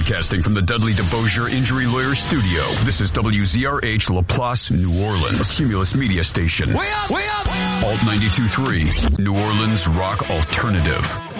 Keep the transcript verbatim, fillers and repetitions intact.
Broadcasting from the Dudley DeBosier Injury Lawyer Studio, this is W Z R H LaPlace, New Orleans, a Cumulus Media Station. Way up, way up! Alt ninety-two point three, New Orleans Rock Alternative.